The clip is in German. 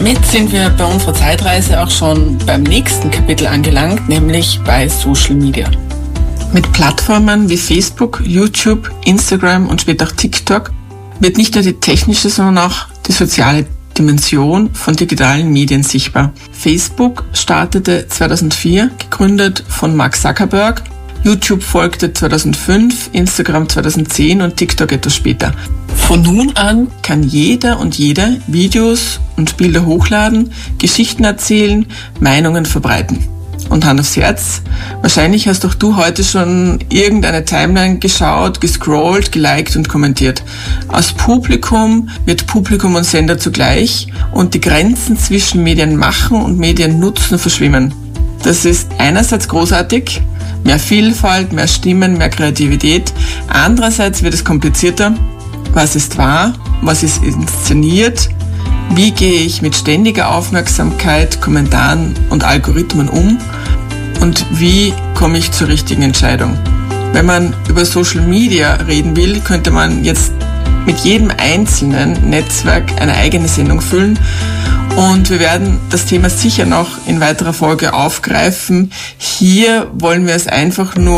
Damit sind wir bei unserer Zeitreise auch schon beim nächsten Kapitel angelangt, nämlich bei Social Media. Mit Plattformen wie Facebook, YouTube, Instagram und später auch TikTok wird nicht nur die technische, sondern auch die soziale Dimension von digitalen Medien sichtbar. Facebook startete 2004, gegründet von Mark Zuckerberg. YouTube folgte 2005, Instagram 2010 und TikTok etwas später. Von nun an kann jeder und jede Videos und Bilder hochladen, Geschichten erzählen, Meinungen verbreiten. Und Hand aufs Herz, wahrscheinlich hast auch du heute schon irgendeine Timeline geschaut, gescrollt, geliked und kommentiert. Aus Publikum wird Publikum und Sender zugleich und die Grenzen zwischen Medienmachen und Mediennutzen verschwimmen. Das ist einerseits großartig, mehr Vielfalt, mehr Stimmen, mehr Kreativität. Andererseits wird es komplizierter. Was ist wahr? Was ist inszeniert? Wie gehe ich mit ständiger Aufmerksamkeit, Kommentaren und Algorithmen um? Und wie komme ich zur richtigen Entscheidung? Wenn man über Social Media reden will, könnte man jetzt mit jedem einzelnen Netzwerk eine eigene Sendung füllen. Und wir werden das Thema sicher noch in weiterer Folge aufgreifen. Hier wollen wir es einfach nur